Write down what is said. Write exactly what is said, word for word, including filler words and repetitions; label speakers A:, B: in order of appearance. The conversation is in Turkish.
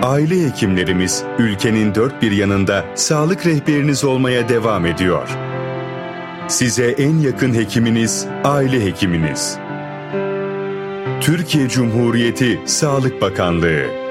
A: Aile hekimlerimiz ülkenin dört bir yanında sağlık rehberiniz olmaya devam ediyor. Size en yakın hekiminiz, aile hekiminiz. Türkiye Cumhuriyeti Sağlık Bakanlığı.